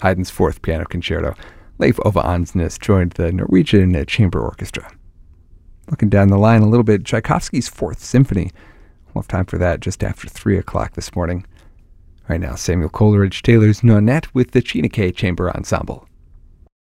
Haydn's Fourth Piano Concerto. Leif Ove Andsnes joined the Norwegian Chamber Orchestra. Looking down the line a little bit, Tchaikovsky's Fourth Symphony. We'll have time for that just after 3 o'clock this morning. Right now, Samuel Coleridge Taylor's Nonet with the Chineke Chamber Ensemble.